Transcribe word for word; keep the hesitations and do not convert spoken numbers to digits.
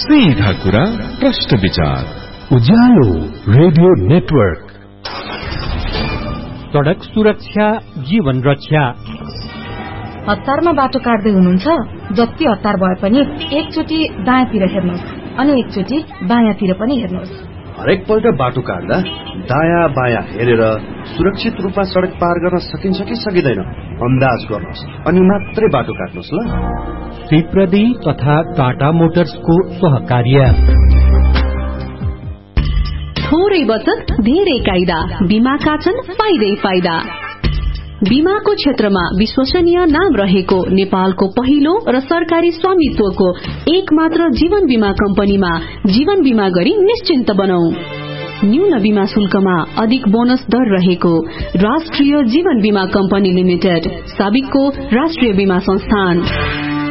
सीधा कुरा प्रश्न विचार उज्यालो रेडियो नेटवर्क। सड़क सुरक्षा जीवन रक्षा। हतारमा बाटो काट्दै हुनुहुन्छ, जति हतार भए पनि एकचोटि दायाँतिर हेर्नुहोस् अनि एकचोटि बायाँतिर पनि हेर्नुहोस्। हरेक पल्ट बाटो काट्दा दायाँ बायाँ हेरेर सुरक्षित रूपमा सड़क पार गर्न सकिन्छ कि सकिँदैन अन्दाज गर्नुहोस् अनि मात्रै बाटो काट्नुहोस् ल। सिप्रदी तथा टाटा मोटर्सको सहकार्य। थोरै बचत धेरै कायदा, बीमाका छन् फाइदै फाइदा। बीमाको क्षेत्रमा विश्वसनीय नाम रहेको नेपालको पहिलो र सरकारी स्वामित्वको एक मात्र जीवन बीमा कम्पनीमा जीवन बीमा गरी निश्चिन्त बनौ। न्यून बीमा शुल्कमा अधिक बोनस दर रहेको राष्ट्रिय जीवन बीमा कम्पनी लिमिटेड, साबिकको राष्ट्रिय बीमा संस्थान।